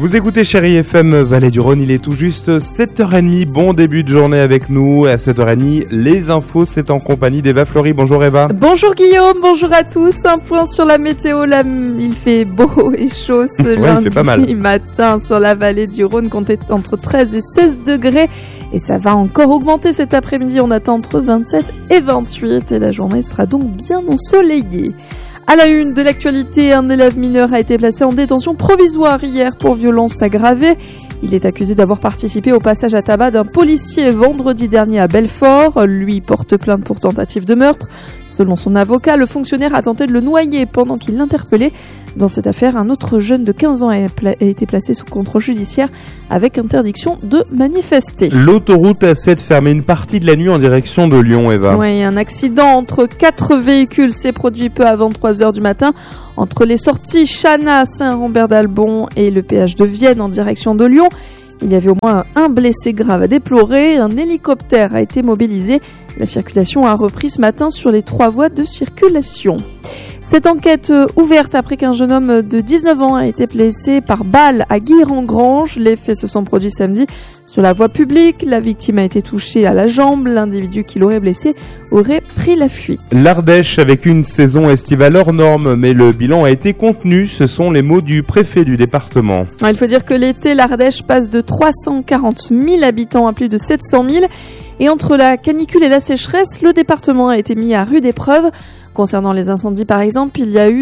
Vous écoutez Chérie FM Vallée du Rhône, il est tout juste 7h30, bon début de journée avec nous. À 7h30, les infos, c'est en compagnie d'Eva Fleury. Bonjour Eva. Bonjour Guillaume, bonjour à tous. Un point sur la météo, il fait beau et chaud ce lundi matin sur la Vallée du Rhône, comptez entre 13 et 16 degrés. Et ça va encore augmenter cet après-midi, on attend entre 27 et 28 et la journée sera donc bien ensoleillée. À la une de l'actualité, un élève mineur a été placé en détention provisoire hier pour violence aggravée. Il est accusé d'avoir participé au passage à tabac d'un policier vendredi dernier à Belfort. Lui porte plainte pour tentative de meurtre. Selon son avocat, le fonctionnaire a tenté de le noyer pendant qu'il l'interpellait. Dans cette affaire, un autre jeune de 15 ans a été placé sous contrôle judiciaire avec interdiction de manifester. L'autoroute A7 fermée une partie de la nuit en direction de Lyon, Eva. Oui, un accident entre 4 véhicules s'est produit peu avant 3h du matin entre les sorties Chana, Saint-Rambert-d'Albon et le péage de Vienne en direction de Lyon. Il y avait au moins un blessé grave à déplorer. Un hélicoptère a été mobilisé. La circulation a repris ce matin sur les 3 voies de circulation. Cette enquête ouverte après qu'un jeune homme de 19 ans a été blessé par balle à Guire-en-Grange. Les faits se sont produits samedi sur la voie publique. La victime a été touchée à la jambe. L'individu qui l'aurait blessé aurait pris la fuite. L'Ardèche avec une saison estivale hors norme, mais le bilan a été contenu. Ce sont les mots du préfet du département. Il faut dire que l'été, l'Ardèche passe de 340 000 habitants à plus de 700 000. Et entre la canicule et la sécheresse, le département a été mis à rude épreuve. Concernant les incendies par exemple, il y a eu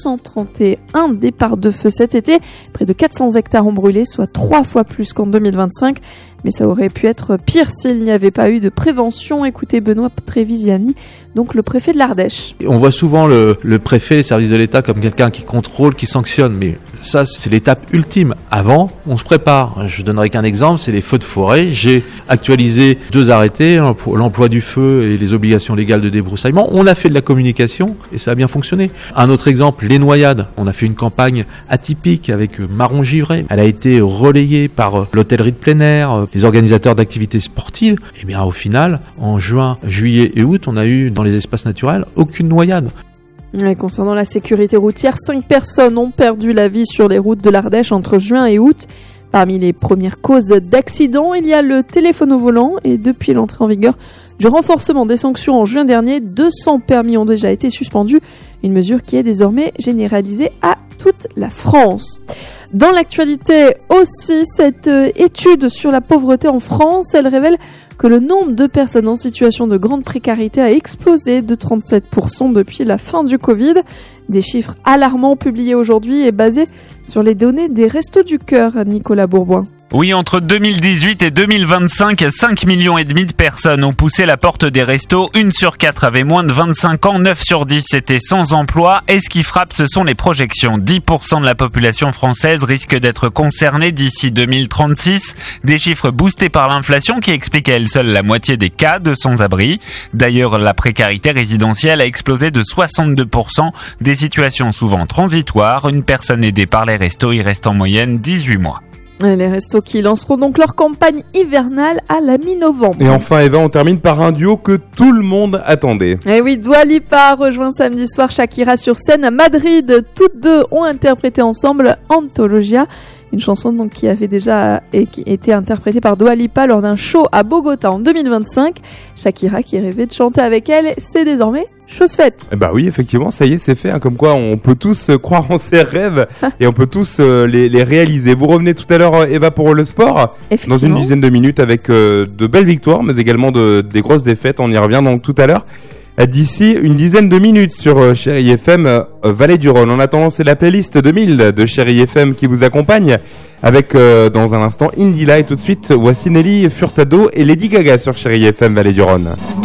231 départs de feu cet été. Près de 400 hectares ont brûlé, soit 3 fois plus qu'en 2025. Mais ça aurait pu être pire s'il n'y avait pas eu de prévention. Écoutez Benoît Trévisiani, donc le préfet de l'Ardèche. On voit souvent le préfet, les services de l'État comme quelqu'un qui contrôle, qui sanctionne. Mais ça, c'est l'étape ultime. Avant, on se prépare. Je donnerai qu'un exemple, c'est les feux de forêt. J'ai actualisé 2 arrêtés, l'emploi du feu et les obligations légales de débroussaillement. On a fait de la communication et ça a bien fonctionné. Un autre exemple, les noyades. On a fait une campagne atypique avec Marron Givré. Elle a été relayée par l'hôtellerie de plein air, les organisateurs d'activités sportives. Et bien au final, en juin, juillet et août, on a eu dans les espaces naturels aucune noyade. Et concernant la sécurité routière, 5 personnes ont perdu la vie sur les routes de l'Ardèche entre juin et août. Parmi les premières causes d'accidents, il y a le téléphone au volant et depuis l'entrée en vigueur du renforcement des sanctions en juin dernier, 200 permis ont déjà été suspendus, une mesure qui est désormais généralisée à toute la France. Dans l'actualité aussi, cette étude sur la pauvreté en France, elle révèle que le nombre de personnes en situation de grande précarité a explosé de 37% depuis la fin du Covid. Des chiffres alarmants publiés aujourd'hui et basés sur les données des Restos du Cœur, Nicolas Bourboin. Oui, entre 2018 et 2025, 5,5 millions de personnes ont poussé la porte des restos. 1 sur 4 avait moins de 25 ans, 9 sur 10 étaient sans emploi. Et ce qui frappe, ce sont les projections. 10% de la population française risque d'être concernée d'ici 2036. Des chiffres boostés par l'inflation qui expliquent à elle seule la moitié des cas de sans-abri. D'ailleurs, la précarité résidentielle a explosé de 62%. Des situations souvent transitoires. Une personne aidée par les restos y reste en moyenne 18 mois. Les restos qui lanceront donc leur campagne hivernale à la mi-novembre. Et enfin Eva, on termine par un duo que tout le monde attendait. Et oui, Dua Lipa rejoint samedi soir Shakira sur scène à Madrid. Toutes deux ont interprété ensemble Antologia, une chanson donc qui avait déjà été interprétée par Dua Lipa lors d'un show à Bogota en 2025. Shakira qui rêvait de chanter avec elle, c'est désormais chose faite. Bah oui, effectivement, ça y est, c'est fait. Comme quoi, on peut tous croire en ses rêves et on peut tous les réaliser. Vous revenez tout à l'heure, Eva, pour le sport, dans une dizaine de minutes avec de belles victoires, mais également des grosses défaites. On y revient donc tout à l'heure. D'ici une dizaine de minutes sur Chérie FM Vallée du Rhône. En attendant, c'est la playlist 2000 de Chérie FM qui vous accompagne avec dans un instant Indila et tout de suite voici Nelly Furtado et Lady Gaga sur Chérie FM Vallée du Rhône.